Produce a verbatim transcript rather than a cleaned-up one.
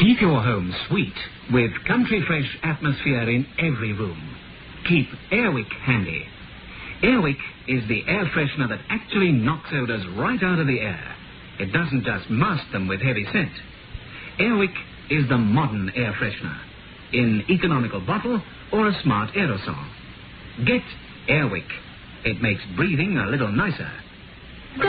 Keep your home sweet with country fresh atmosphere in every room. Keep Airwick handy. Airwick is the air freshener that actually knocks odours right out of the air. It doesn't just mask them with heavy scent. Airwick is the modern air freshener in economical bottle or a smart aerosol. Get Airwick. It makes breathing a little nicer.